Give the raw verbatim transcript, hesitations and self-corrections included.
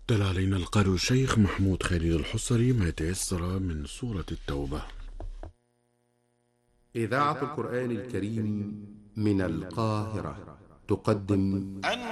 تلا علينا القارئ الشيخ محمود خالد الحصري ما تيسر من سورة التوبة. إذاعة القرآن الكريم من القاهرة تقدم